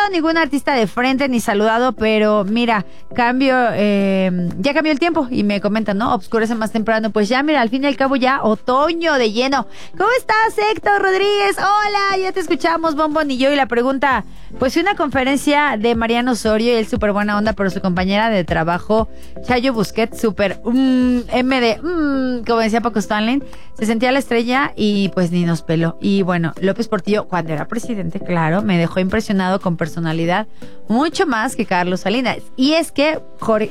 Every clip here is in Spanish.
ningún artista de frente ni saludado, pero mira, ya cambió el tiempo y me comentan, ¿no? Oscurece más temprano. Pues ya, mira, al fin y al cabo ya otoño de lleno. ¿Cómo estás, Héctor Rodríguez? Hola, ya te escuchamos, Bombón y yo. Y la pregunta, pues una conferencia de Mariano Osorio y él súper buena onda, pero su compañera de trabajo, Chayo Busquets, súper como decía Paco Stanley, se sentía la estrella y pues ni nos peló. Y bueno, López Portillo, cuando era presidente, claro, me dejó impresionado con personalidad mucho más que Carlos Salinas. Y es que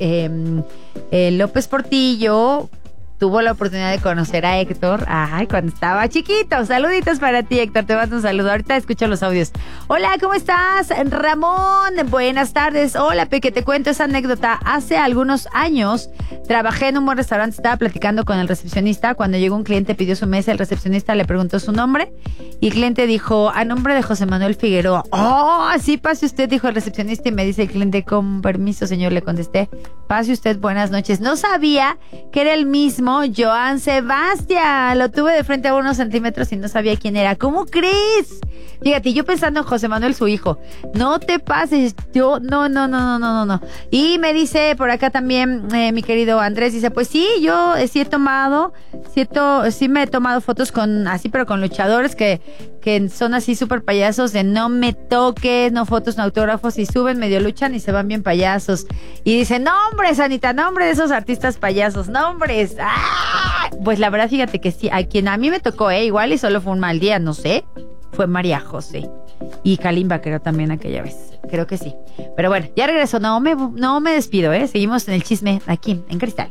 López Portillo tuvo la oportunidad de conocer a Héctor, cuando estaba chiquito. Saluditos para ti, Héctor, te mando un saludo. Ahorita escucho los audios. Hola, ¿cómo estás? Ramón, buenas tardes. Hola, Peque, te cuento esa anécdota. Hace algunos años trabajé en un buen restaurante, estaba platicando con el recepcionista. Cuando llegó un cliente, pidió su mesa, el recepcionista le preguntó su nombre y el cliente dijo, a nombre de José Manuel Figueroa. ¡Oh, sí, pase usted!, dijo el recepcionista, y me dice el cliente, con permiso, señor, le contesté, pase usted, buenas noches. No sabía que era el mismo Joan Sebastián. Lo tuve de frente a unos centímetros y no sabía quién era. ¿Cómo crees? Fíjate, yo pensando en José Manuel, su hijo. No te pases. Yo, no. Y me dice por acá también, mi querido Andrés, dice, pues sí, yo sí me he tomado fotos pero con luchadores que son así súper payasos de no me toques, no fotos, no autógrafos, y suben, medio luchan y se van bien payasos. Y dice, nombres, Anita, nombre de esos artistas payasos, nombres. Pues la verdad, fíjate que sí, a quien a mí me tocó, igual y solo fue un mal día, no sé, fue María José y Kalimba, creo, también aquella vez, creo que sí. Pero bueno, ya regreso, no me despido, seguimos en el chisme aquí en Cristal.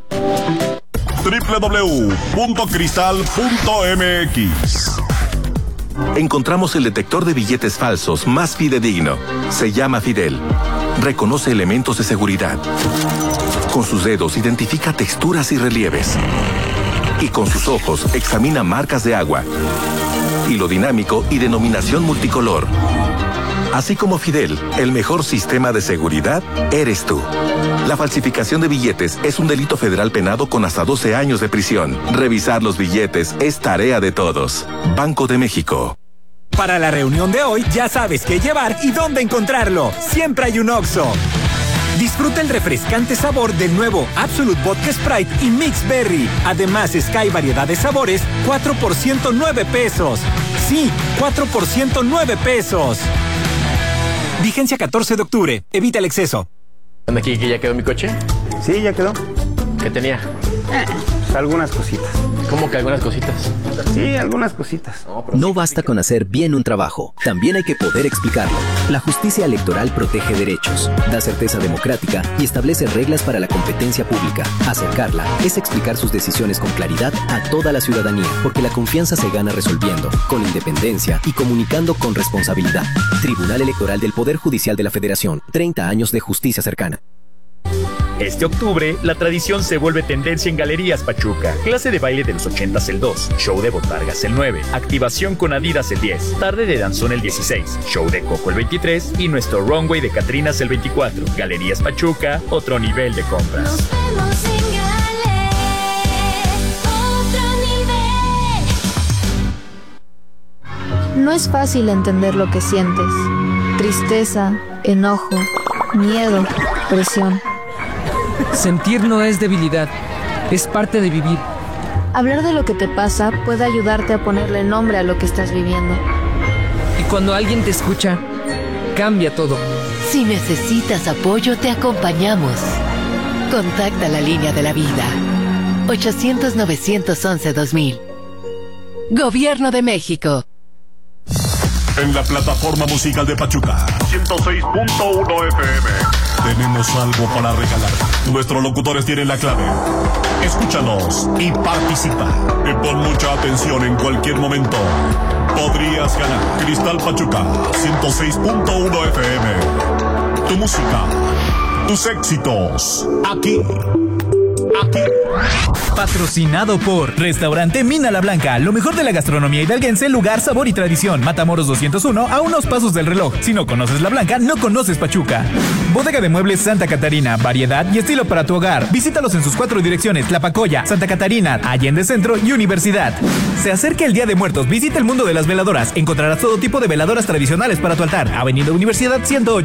www.cristal.mx. Encontramos el detector de billetes falsos más fidedigno. Se llama Fidel. Reconoce elementos de seguridad. Con sus dedos identifica texturas y relieves. Y con sus ojos examina marcas de agua, hilo dinámico y denominación multicolor. Así como Fidel, el mejor sistema de seguridad eres tú. La falsificación de billetes es un delito federal penado con hasta 12 años de prisión. Revisar los billetes es tarea de todos. Banco de México. Para la reunión de hoy ya sabes qué llevar y dónde encontrarlo. Siempre hay un Oxxo. Disfruta el refrescante sabor del nuevo Absolut Vodka Sprite y Mix Berry. Además, Sky variedad de sabores, 4 por 109 pesos. Sí, 4 por 109 pesos. Vigencia 14 de octubre. Evita el exceso. ¿Dónde aquí que ya quedó mi coche? Sí, ya quedó. ¿Qué tenía? Pues algunas cositas. ¿Cómo que algunas cositas? Sí, algunas cositas. No basta con hacer bien un trabajo, también hay que poder explicarlo. La justicia electoral protege derechos, da certeza democrática y establece reglas para la competencia pública. Acercarla es explicar sus decisiones con claridad a toda la ciudadanía, porque la confianza se gana resolviendo, con independencia y comunicando con responsabilidad. Tribunal Electoral del Poder Judicial de la Federación, 30 años de justicia cercana. Este octubre, la tradición se vuelve tendencia en Galerías Pachuca. Clase de baile de los 80s el 2, show de botargas el 9, activación con Adidas el 10, tarde de danzón el 16, show de Coco el 23 y nuestro runway de Catrinas el 24. Galerías Pachuca, otro nivel de compras. Nos vemos en Gale, otro nivel. No es fácil entender lo que sientes. Tristeza, enojo, miedo, presión. Sentir no es debilidad, es parte de vivir. Hablar de lo que te pasa puede ayudarte a ponerle nombre a lo que estás viviendo. Y cuando alguien te escucha, cambia todo. Si necesitas apoyo, te acompañamos. Contacta la línea de la vida. 800-911-2000. Gobierno de México. En la plataforma musical de Pachuca, 106.1 FM. Tenemos algo para regalar. Nuestros locutores tienen la clave. Escúchanos y participa. Y pon mucha atención en cualquier momento. Podrías ganar Cristal Pachuca, 106.1 FM. Tu música, tus éxitos, aquí. Patrocinado por Restaurante Mina La Blanca, lo mejor de la gastronomía hidalguense, lugar, sabor y tradición. Matamoros 201, a unos pasos del reloj. Si no conoces La Blanca, no conoces Pachuca. Bodega de Muebles Santa Catarina, variedad y estilo para tu hogar. Visítalos en sus 4 direcciones: Tlapacoya, Santa Catarina, Allende Centro y Universidad. Se acerca el Día de Muertos, visita el mundo de las veladoras. Encontrarás todo tipo de veladoras tradicionales para tu altar. Avenida Universidad 108.